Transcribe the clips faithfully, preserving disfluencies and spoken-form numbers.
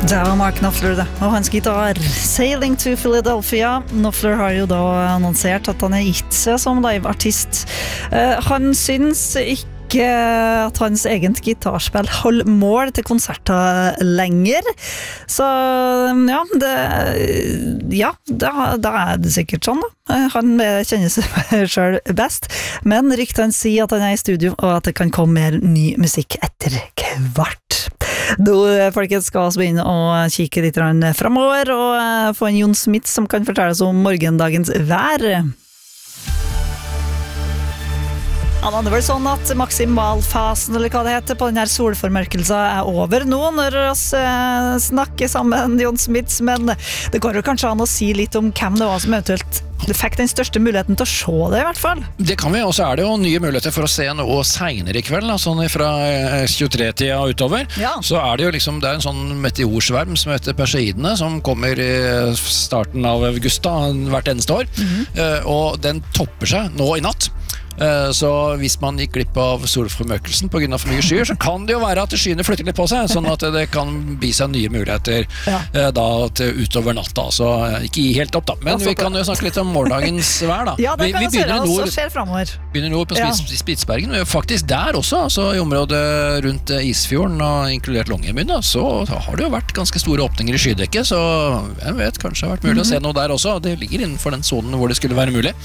Det var Mark Knopfler det, og hans gitar Sailing to Philadelphia. Knopfler har jo da annonsert at han er gitt seg som liveartist. uh, Han syns ikke at hans egent gitarspill holder mål til konserter lenger. Så ja, det, ja da, da er det sikkert sånn da. Han kjenner seg selv best, men ryktene sier at han er i studio, og at det kan komme mer ny musikk etter hvert. Da, folkens, skal vi begynne å kikke litt fremover og få en Jon Smith som kan fortelle oss om morgendagens vær. Ja, det var sånn at maksimalfasen, eller hva det heter, på denne solformørkelsen er over nå når vi eh, snakker sammen, Jon Smith, men det går jo kanskje an å si litt om hvem det var som eventuelt fikk den største muligheten til å se det i hvert fall. Det kan vi, og så er det jo nye muligheter for å se noe senere i kveld, da, sånn fra tjuetre-tida og utover. Ja. Så er det jo liksom, det er en sånn meteorsverm som heter Perseidene, som kommer i starten av august da, hvert eneste år, mm-hmm. og den topper seg nå i natt. Så hvis man gikk glipp av solformørkelsen på grunn av for mye skyer, så kan det jo være at skyene flytter litt på seg, sånn at det kan bli seg nye muligheter ja. da til utover natta. Så ikke gi helt opp da, men vi kan jo snakke litt om morgendagens vær da. Ja, det kan vi, vi begynner nord, skjer fremover. Begynner nord på Spits, ja. Spitsbergen, faktisk der også, altså i området rundt Isfjorden og inkludert Longyearbyen da, så har det jo vært ganske store åpninger i skydekket, så jeg vet, kanskje det har vært mulig mm-hmm. å se noe der også. Det ligger innenfor den zonen hvor det skulle være mulig.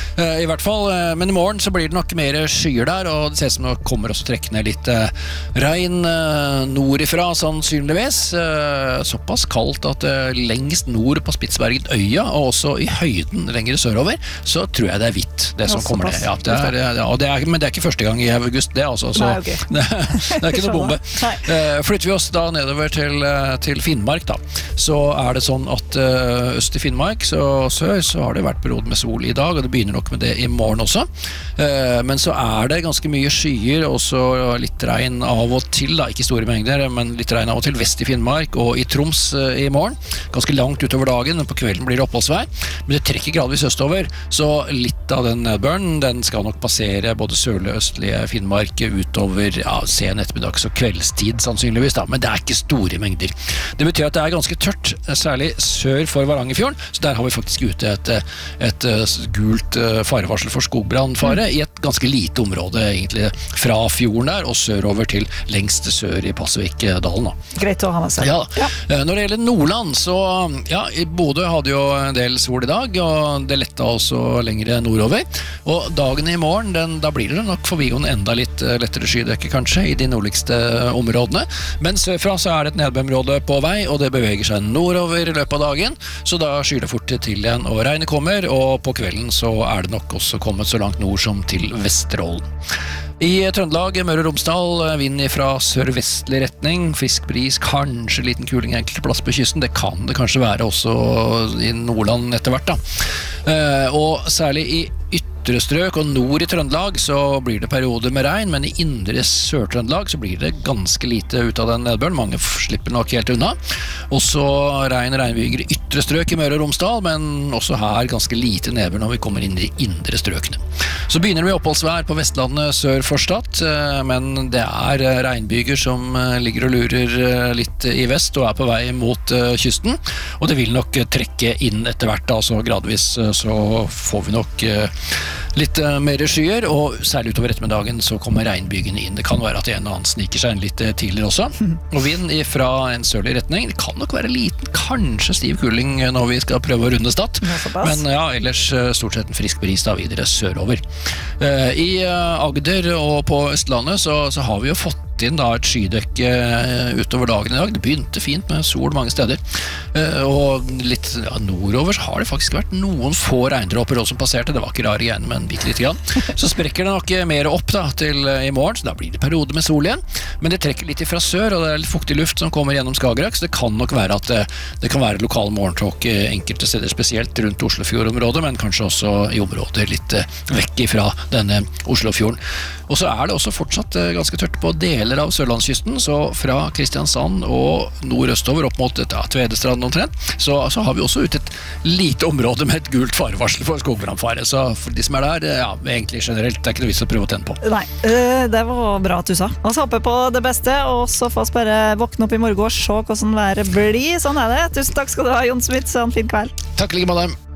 I hvert fall, men i morgen så blir det nok mer skyer der, og det ser ut som det kommer også trekkende litt eh, regn eh, nordifra sannsynligvis. Eh, såpass kaldt at eh, lengst nord på Spitsbergen øya, og også i høyden lenger sørover, så tror jeg det er hvitt, det som ja, kommer ned. Ja, det er, ja, det er, men det er ikke første gang i august, det altså. Så, Nei, okay. det, det er ikke noe bombe. Eh, flytter vi oss da nedover til, til Finnmark da, så er det sånn at eh, øst i Finnmark, så sør, så har det vært periode med sol i dag, og det begynner nok med det i morgen også. Eh, Men så er det ganske mye skyer, og så litt regn av og til, da, ikke store mengder, men litt regn av og til vest i Finnmark og i Troms i morgen. Ganske langt utover dagen, men på kvelden blir det oppholdsvær. Men det trekker gradvis østover, så litt av den nedbøren, den skal nok passere både sørlige og østlige Finnmark utover ja, sen ettermiddags- og kveldstid sannsynligvis, da. Men det er ikke store mengder. Det betyr at det er ganske tørt, særlig sør for Varangerfjorden, så der har vi faktisk ute et, et, et gult farevarsel for skogbrannfare i et ganske lite område egentlig fra fjorden der og sørover til lengst sør i Pasvikdalen da. Greit å ha med seg. Ja. Ja. Når det gjelder Nordland, så ja, i Bodø hadde jo en del sol i dag, og det letta også lengre nordover. Og dagen i morgen, den, da blir det nok forbigående enda litt lettere skydekke kanskje i de nordligste områdene. Men sørfra så er det et nedbørområde på vei, og det beveger seg nordover i løpet av dagen, så da skyr det fort til igjen, og regnet kommer, og på kvelden så er det nok også kommet så langt nord som til Vesterålen. I Trøndelag, Møre og Romsdal, vind fra sørvestlig retning, frisk bris, kanskje liten kuling enkelte plass på kysten, det kan det kanskje være også i Nordland etter hvert da. Og særlig i ytre strøk og nord i Trøndelag så blir det perioder med regn, men i indre Sør-Trøndelag så blir det ganske lite ut av den nedbøren, mange slipper nok helt unna. Også regn og regnbyger i ytre strøk i Møre og Romsdal, men også her ganske lite nedbør når vi kommer inn i indre strøkene. Så begynner vi oppholdsvær på Vestlandet sør for Stad, men det er regnbyger som ligger og lurer litt i vest og er på vei mot kysten, og det vil nok trekke inn etter hvert, altså gradvis så får vi nok litt mer skyer, og særlig utover ettermiddagen så kommer regnbygene inn. Det kan være at en og annen sniker seg inn litt tidligere også. Og vind fra en sørlig retning. Det kan nok være liten, kanskje stiv kuling når vi skal prøve å runde Stad. Men ja, ellers stort sett en frisk bris da videre sørover. I Agder og på Østlandet så, så har vi jo fått inn da et skydekke utover dagen i dag. Det begynte fint med sol mange steder. Og litt ja, nordover så har det faktisk vært noen få regndråper også som passerte. Det var ikke rare igjen, men bitte litt grann. Så sprekker det nok mer opp da til i morgen, så da blir det periode med sol igjen. Men det trekker litt fra sør, og det er litt fuktig luft som kommer gjennom Skagerrak, så det kan nok være at det, det kan være lokal morgentåke enkelte steder, spesielt rundt Oslofjordområdet, men kanskje også i områder litt vekk fra denne Oslofjorden. Og så er det også fortsatt ganske tørt på deler deler av Sørlandskysten, så fra Kristiansand og nordøstover opp mot ja, Tvedestrand omtrent, så, så har vi også ut et lite område med et gult farevarsel for skogbrannfare. Så for de som er der, ja, egentlig generelt, det er ikke noe vits å prøve å tenne på. Nei, det var bra at du sa. Og så håper jeg på det beste, og så får vi bare våkne opp i morgen og se hvordan været blir. Sånn er det. Tusen takk skal du ha, Jon Smith, så en fin kveld. Takk like med deg.